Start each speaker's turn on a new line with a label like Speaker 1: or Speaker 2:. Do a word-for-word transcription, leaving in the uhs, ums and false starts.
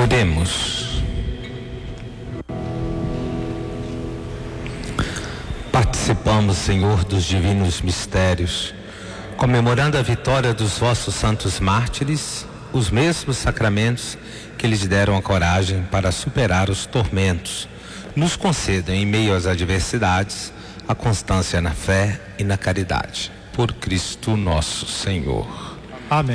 Speaker 1: Oremos. Participamos, Senhor, dos divinos mistérios, comemorando a vitória dos vossos santos mártires, os mesmos sacramentos que lhes deram a coragem para superar os tormentos. Nos concedam, em meio às adversidades, a constância na fé e na caridade. Por Cristo nosso Senhor.